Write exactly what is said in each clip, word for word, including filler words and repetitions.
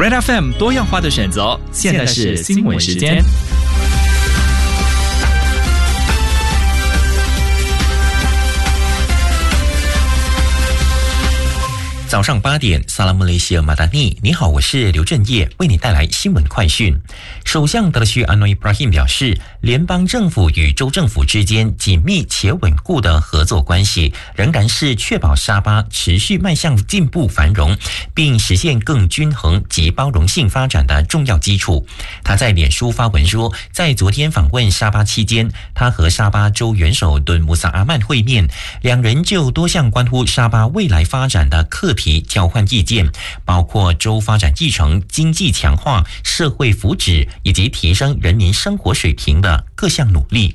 Red F M 多样化的选择，现在是新闻时间。 早上八点，萨拉姆雷西尔马达尼，你好，我是刘振业，为你带来新闻快讯。首相德勒许安诺伊布拉辛表示，联邦政府与州政府之间紧密且稳固的合作关系，仍然是确保沙巴持续迈向进步繁荣，并实现更均衡及包容性发展的重要基础。他在脸书发文说，在昨天访问沙巴期间，他和沙巴州元首敦穆萨阿曼会面，两人就多项关乎沙巴未来发展的课题交换意见，包括州发展议程、经济强化、社会福祉以及提升人民生活水平的各项努力。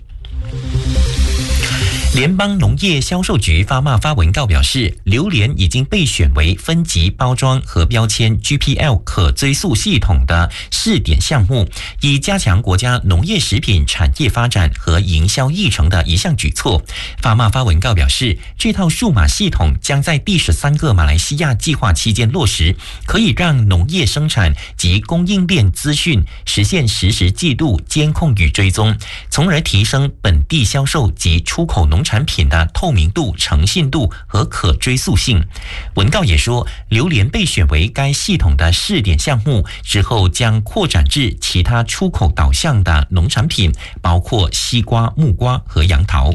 联邦农业销售局发骂发文告表示，榴莲已经被选为分级包装和标签 G P L 可追溯系统的试点项目，以加强国家农业食品产业发展和营销议程的一项举措。发骂发文告表示，这套数码系统将在第十三个马来西亚计划期间落实，可以让农业生产及供应链资讯实现实时记录、监控与追踪，从而提升本地销售及出口农产品的透明度、诚信度和可追溯性。文告也说，榴莲被选为该系统的试点项目之后，将扩展至其他出口导向的农产品，包括西瓜、木瓜和杨桃。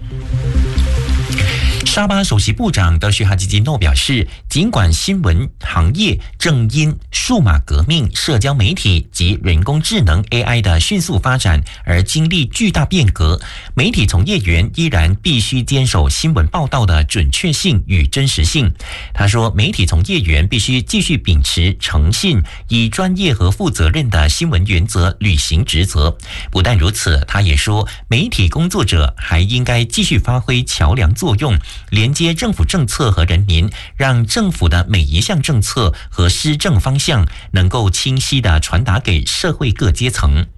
沙巴首席部长德许哈基基诺表示，尽管新闻行业正因数码革命、社交媒体及人工智能 A I 的迅速发展而经历巨大变革，媒体从业员依然必须坚守新闻报道的准确性与真实性。他说，媒体从业员必须继续秉持诚信，以专业和负责任的新闻原则履行职责。不但如此，他也说，媒体工作者还应该继续发挥桥梁作用，连接政府政策和人民，让政府的每一项政策和施政方向能够清晰地传达给社会各阶层。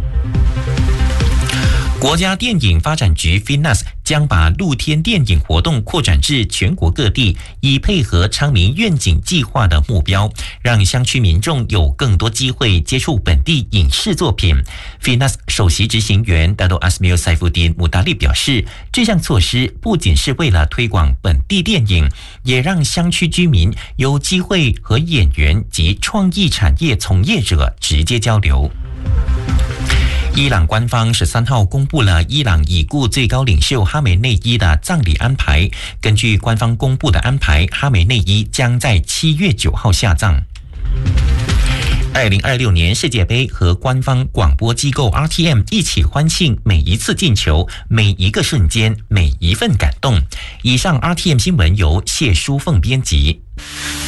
国家电影发展局 F I N A S 将把露天电影活动扩展至全国各地，以配合昌明愿景计划的目标，让乡区民众有更多机会接触本地影视作品。F I N A S 首席执行员 Dato' Asmil Saifuddin Muttalib 表示，这项措施不仅是为了推广本地电影，也让乡区居民有机会和演员及创意产业从业者直接交流。伊朗官方十三号公布了伊朗已故最高领袖哈梅内伊的葬礼安排。根据官方公布的安排，哈梅内伊将在七月九号下葬。二零二六年世界杯和官方广播机构 R T M 一起欢庆每一次进球、每一个瞬间、每一份感动。以上 R T M 新闻由谢淑凤编辑。